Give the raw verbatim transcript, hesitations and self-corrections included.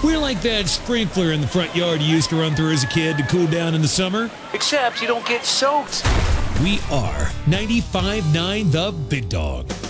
We're like that sprinkler in the front yard you used to run through as a kid to cool down in the summer. Except you don't get soaked. We are ninety-five point nine The Big Dog.